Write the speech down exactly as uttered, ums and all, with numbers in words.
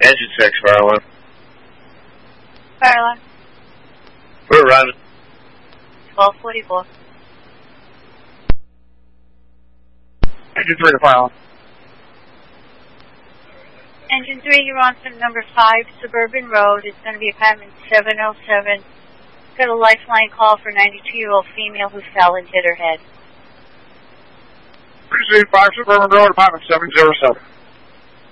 Engine six, fire alarm. Fire alarm. We're arriving. twelve forty-four. Engine three to fire alarm. Engine three, you're on from number five Suburban Road. It's going to be apartment seven oh seven. Got a lifeline call for ninety-two-year-old female who fell and hit her head. Receive five Suburban Road, apartment seven oh seven.